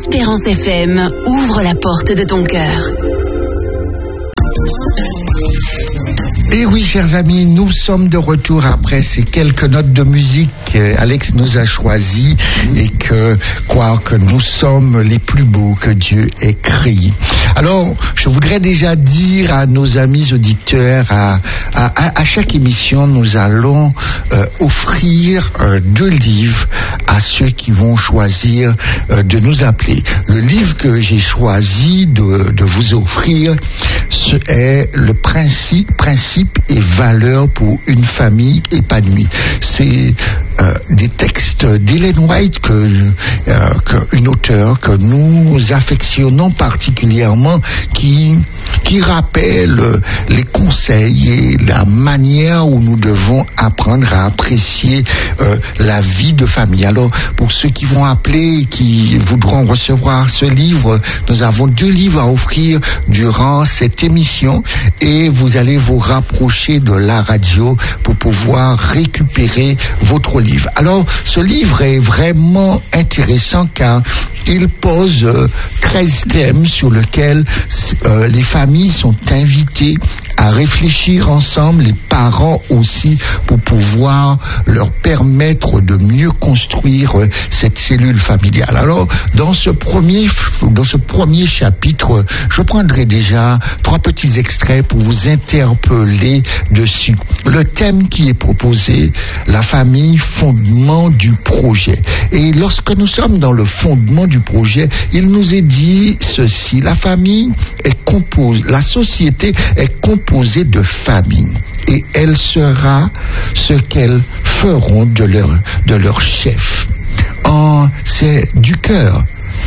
Espérance FM, ouvre la porte de ton cœur. Et oui, chers amis, nous sommes de retour après ces quelques notes de musique qu'Alex nous a choisies et que nous sommes les plus beaux que Dieu ait créés. Alors, je voudrais déjà dire à nos amis auditeurs, à chaque émission, nous allons offrir 2 livres à ceux qui vont choisir de nous appeler. Le livre que j'ai choisi de vous offrir, est le principe et valeurs pour une famille épanouie. C'est des textes d'Ellen White, une auteure que nous affectionnons particulièrement, qui rappelle les conseils et la manière où nous devons apprendre à apprécier la vie de famille. Alors, pour ceux qui vont appeler et qui voudront recevoir ce livre, nous avons 2 livres à offrir durant cette émission et vous allez vous rapprocher de la radio pour pouvoir récupérer votre livre. Alors, ce livre est vraiment intéressant car il pose 13 thèmes sur lesquels les familles sont invitées à réfléchir ensemble, les parents aussi, pour pouvoir leur permettre de mieux construire cette cellule familiale. Alors, dans ce premier chapitre, je prendrai déjà 3 petits extraits pour vous interpeller dessus. Le thème qui est proposé, la famille, fondement du projet. Et lorsque nous sommes dans le fondement du projet, il nous est dit ceci: la famille la société est composée de familles et elle sera ce qu'elles feront de leur chef. C'est du cœur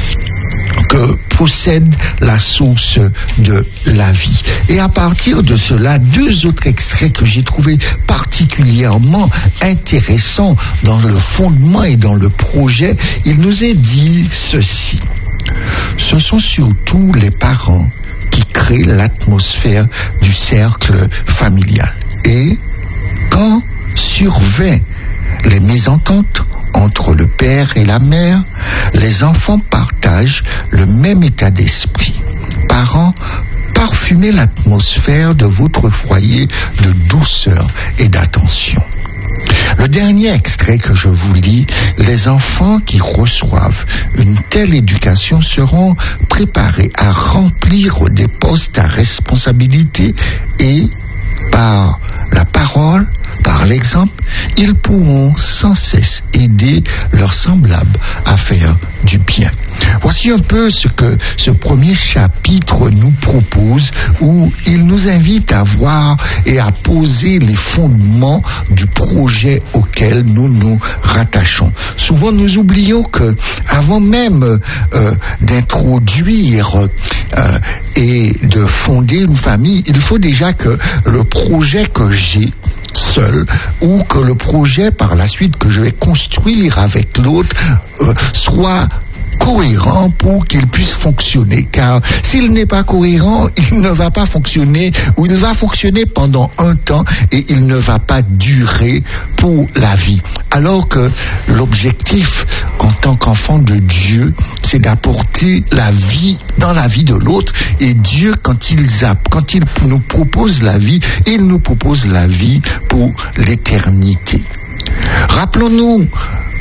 que possède la source de la vie. Et à partir de cela, 2 autres extraits que j'ai trouvés particulièrement intéressants dans le fondement et dans le projet, il nous est dit ceci: ce sont surtout les parents qui créent l'atmosphère du cercle familial. Et quand survient les mésententes entre le père et la mère, les enfants partagent le même état d'esprit. Parents, parfumez l'atmosphère de votre foyer de douceur et d'attention. Le dernier extrait que je vous lis: les enfants qui reçoivent une telle éducation seront préparés à remplir des postes à responsabilité et par la parole, par l'exemple, ils pourront sans cesse aider leurs semblables à faire du bien. Voici un peu ce que ce premier chapitre nous propose, où il nous invite à voir et à poser les fondements du projet auquel nous nous rattachons. Souvent, nous oublions que, avant même d'introduire et de fonder une famille, il faut déjà que le projet que j'ai seul, ou que le projet par la suite que je vais construire avec l'autre soit cohérent pour qu'il puisse fonctionner. Car s'il n'est pas cohérent, il ne va pas fonctionner, ou il va fonctionner pendant un temps et il ne va pas durer pour la vie. Alors que l'objectif en tant qu'enfant de Dieu, c'est d'apporter la vie dans la vie de l'autre. Et Dieu, quand il nous propose la vie, il nous propose la vie pour l'éternité. Rappelons-nous